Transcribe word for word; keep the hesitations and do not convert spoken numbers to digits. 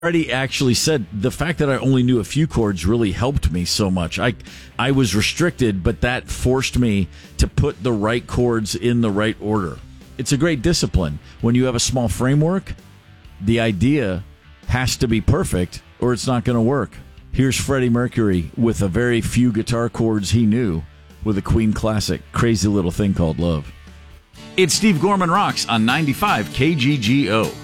Freddie actually said the fact that I only knew a few chords really helped me so much. I I was restricted, but that forced me to put the right chords in the right order. It's a great discipline. When you have a small framework, the idea has to be perfect or it's not going to work. Here's Freddie Mercury with a very few guitar chords he knew with a Queen classic, Crazy Little Thing Called Love. It's Steve Gorman Rocks on ninety-five K G G O.